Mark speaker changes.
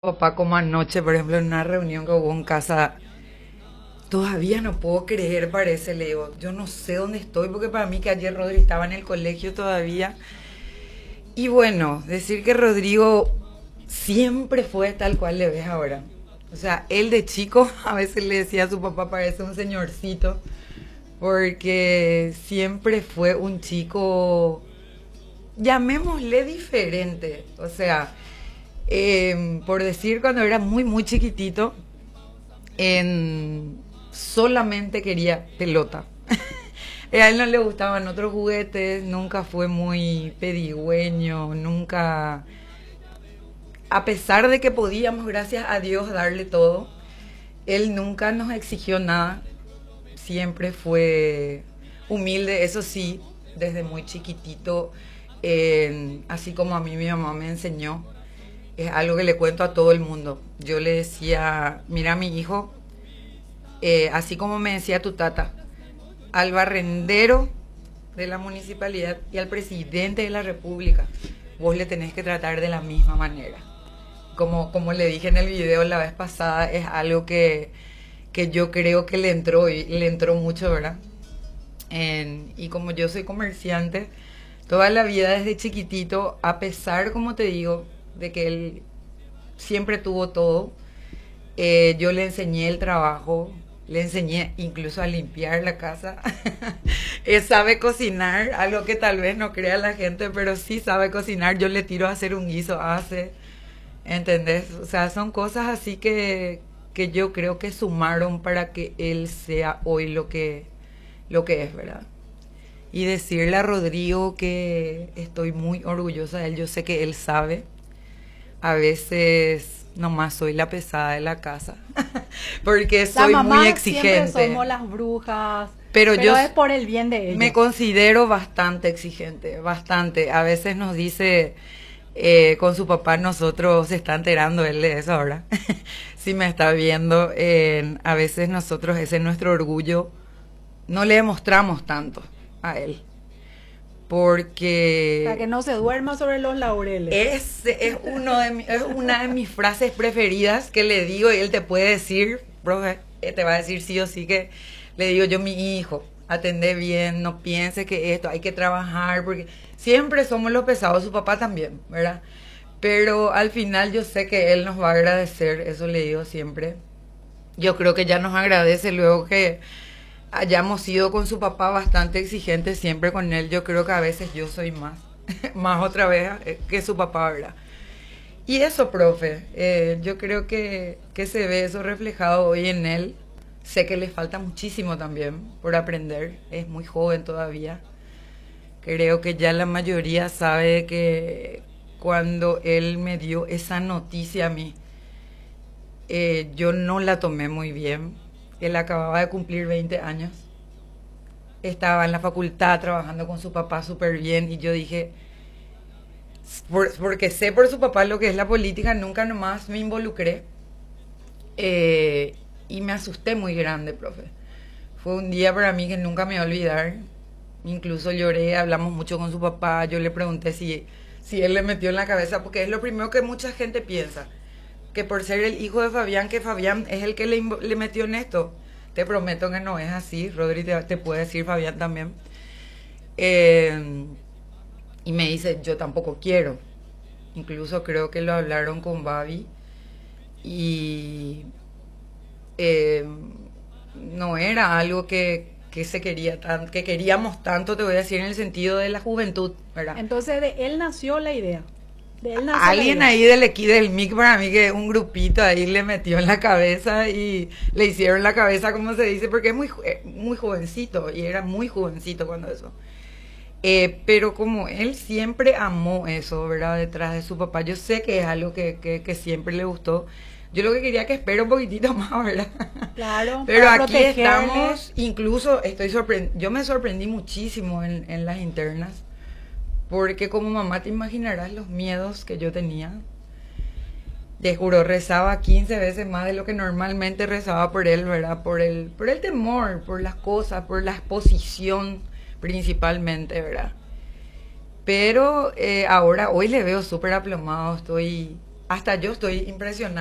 Speaker 1: Papá, como anoche, por ejemplo, en una reunión que hubo en casa, todavía no puedo creer, parece, le digo, yo no sé dónde estoy, porque para mí que ayer Rodri estaba en el colegio todavía. Y bueno, decir que Rodrigo siempre fue tal cual le ves ahora. O sea, él de chico a veces le decía a su papá, parece un señorcito, porque siempre fue un chico, llamémosle diferente. O sea, por decir, cuando era muy, muy chiquitito, solamente quería pelota. A él no le gustaban otros juguetes, nunca fue muy pedigüeño, nunca, a pesar de que podíamos, gracias a Dios, darle todo, él nunca nos exigió nada, siempre fue humilde, eso sí, desde muy chiquitito, así como a mí mi mamá me enseñó, es algo que le cuento a todo el mundo. Yo le decía, mira mi hijo, así como me decía tu tata, al barrendero de la municipalidad y al presidente de la república, vos le tenés que tratar de la misma manera. Como le dije en el video la vez pasada, es algo que yo creo que le entró mucho, ¿verdad? Y como yo soy comerciante, toda la vida desde chiquitito, a pesar, como te digo, de que él siempre tuvo todo, yo le enseñé el trabajo, le enseñé incluso a limpiar la casa. Él sabe cocinar, algo que tal vez no crea la gente, pero sí sabe cocinar. Yo le tiro a hacer un guiso, hace, ¿entendés? O sea, son cosas así que yo creo que sumaron para que él sea hoy lo que es, ¿verdad? Y decirle a Rodrigo que estoy muy orgullosa de él, yo sé que él sabe. A veces nomás soy la pesada de la casa, porque
Speaker 2: La
Speaker 1: soy muy
Speaker 2: mamá siempre
Speaker 1: exigente.
Speaker 2: somos las brujas,
Speaker 1: Pero yo
Speaker 2: pero es por el bien de
Speaker 1: me
Speaker 2: ellos.
Speaker 1: considero bastante exigente, bastante. A veces nos dice, con su papá, nosotros, se está enterando él de eso ahora, si me está viendo, a veces nosotros, ese es nuestro orgullo, no le demostramos tanto a él,
Speaker 2: Para que
Speaker 1: porque
Speaker 2: no se duerma sobre los laureles.
Speaker 1: es una de mis frases preferidas que le digo, y él te puede decir, profe, te va a decir sí o sí, que le digo yo, mi hijo, atendé bien, no piense que esto, hay que trabajar, porque siempre somos los pesados, su papá también, ¿verdad? Pero al final yo sé que él nos va a agradecer, eso le digo siempre. Yo creo que ya nos agradece luego que hayamos sido con su papá bastante exigentes siempre con él. Yo creo que a veces yo soy más, más otra vez, que su papá, ¿verdad? Y eso, profe, yo creo que se ve eso reflejado hoy en él. Sé que le falta muchísimo también por aprender, es muy joven todavía. Creo que ya la mayoría sabe que cuando él me dio esa noticia a mí, yo no la tomé muy bien. Él acababa de cumplir 20 años, estaba en la facultad trabajando con su papá súper bien, y yo dije, porque sé por su papá lo que es la política, nunca nomás me involucré, y me asusté muy grande, profe. Fue un día para mí que nunca me voy a olvidar. Incluso lloré, hablamos mucho con su papá, yo le pregunté si él le metió en la cabeza, porque es lo primero que mucha gente piensa, que por ser el hijo de Fabián, que Fabián es el que le metió en esto. Te prometo que no es así, Rodri te puede decir, Fabián también. Eh, y me dice, yo tampoco quiero. Incluso creo que lo hablaron con Babi, y eh, no era algo que se quería que queríamos tanto, te voy a decir, en el sentido de la juventud, ¿verdad?
Speaker 2: Entonces de él nació la idea. De él nació la
Speaker 1: Alguien
Speaker 2: idea.
Speaker 1: ahí del MIC, para mí, que un grupito ahí le metió en la cabeza y le hicieron la cabeza, como se dice, porque es muy jovencito, y era muy jovencito cuando eso. Pero como él siempre amó eso, ¿verdad? Detrás de su papá, yo sé que es algo que siempre le gustó. Yo lo que quería, que espera un poquitito más, ¿verdad?
Speaker 2: Claro,
Speaker 1: Pero
Speaker 2: para
Speaker 1: aquí
Speaker 2: protegerle.
Speaker 1: estamos, incluso yo me sorprendí muchísimo en las internas, porque como mamá te imaginarás los miedos que yo tenía. Te juro, rezaba 15 veces más de lo que normalmente rezaba por él, ¿verdad? Por el temor, por las cosas, por la exposición principalmente, ¿verdad? Pero ahora, hoy le veo súper aplomado, estoy hasta yo estoy impresionada.